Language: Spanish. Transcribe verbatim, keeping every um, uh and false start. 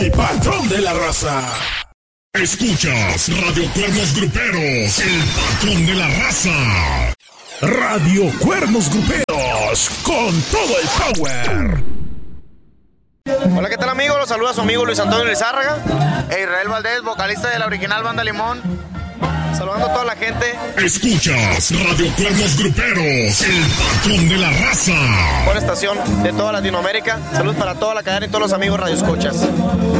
El patrón de la raza. Escuchas Radio Cuernos Gruperos, el patrón de la raza. Radio Cuernos Gruperos, con todo el power. Hola, ¿qué tal, amigos? Los saluda su amigo Luis Antonio Lizárraga e Israel Valdés, vocalista de la original Banda Limón. Saludando a toda la gente. Escuchas Radio Cuernos Gruperos, el patrón de la raza. Por estación de toda Latinoamérica. Salud para toda la cadena y todos los amigos radioescuchas.